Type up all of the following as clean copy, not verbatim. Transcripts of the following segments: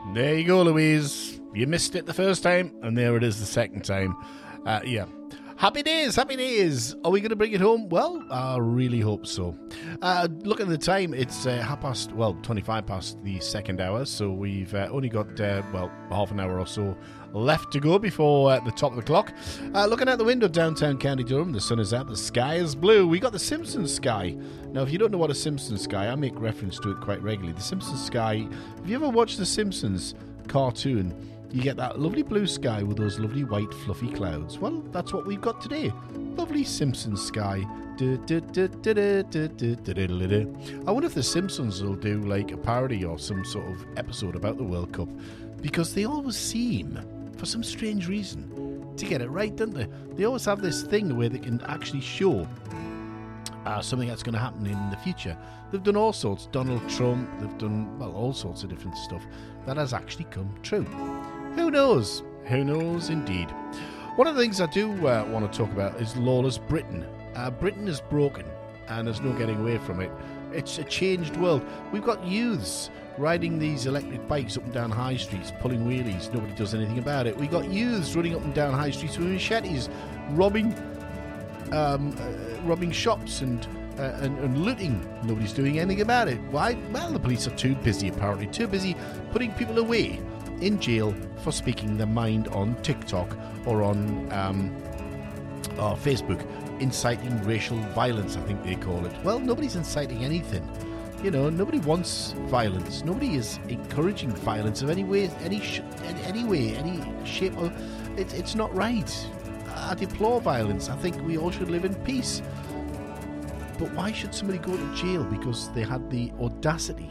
There you go, Louise. You missed it the first time, and there it is the second time. Yeah. Happy days, happy days. Are we going to bring it home? Well, I really hope so. Look at the time. It's 25 past the second hour, so we've only got, half an hour or so left to go before the top of the clock. Looking out the window, downtown County Durham, the sun is out, the sky is blue. We got the Simpsons sky. Now, if you don't know what a Simpsons sky, I make reference to it quite regularly. The Simpsons sky, have you ever watched the Simpsons cartoon? You get that lovely blue sky with those lovely white fluffy clouds. Well, that's what we've got today. Lovely Simpsons sky. I wonder if the Simpsons will do like a parody or some sort of episode about the World Cup, because they always seem, for some strange reason, to get it right, don't they? They always have this thing where they can actually show something that's going to happen in the future. They've done all sorts. Donald Trump, they've done, all sorts of different stuff that has actually come true. Who knows? Who knows indeed. One of the things I do want to talk about is lawless Britain. Britain is broken, and there's no getting away from it. It's a changed world. We've got youths riding these electric bikes up and down high streets, pulling wheelies. Nobody does anything about it. We've got youths running up and down high streets with machetes, robbing shops and looting. Nobody's doing anything about it. Why? Well, the police are too busy, apparently. Too busy putting people away in jail for speaking their mind on TikTok or on Facebook, inciting racial violence, I think they call it. Well, nobody's inciting anything. You know, nobody wants violence. Nobody is encouraging violence of any way, any shape. It's not right. I deplore violence. I think we all should live in peace. But why should somebody go to jail because they had the audacity,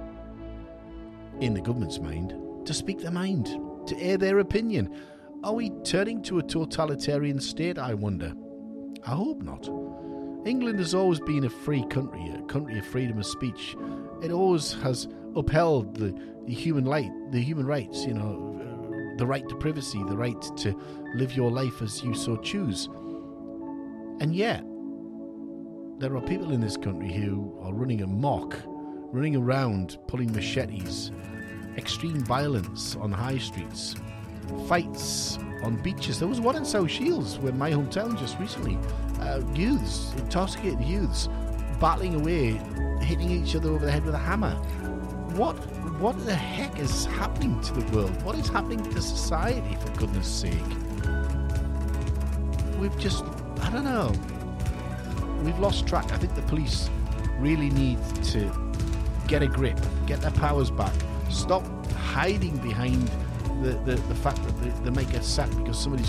in the government's mind, to speak their mind, to air their opinion? Are we turning to a totalitarian state, I wonder? I hope not. England has always been a free country, a country of freedom of speech. It always has upheld the human rights, you know, the right to privacy, the right to live your life as you so choose. And yet, there are people in this country who are running amok, running around, pulling machetes, extreme violence on high streets, fights on beaches. There was one in South Shields, where my hometown just recently, youths, intoxicated youths, battling away, hitting each other over the head with a hammer. What the heck is happening to the world? What is happening to society, for goodness sake? I don't know. We've lost track. I think the police really need to get a grip, get their powers back, stop hiding behind the fact that they might get sacked because somebody's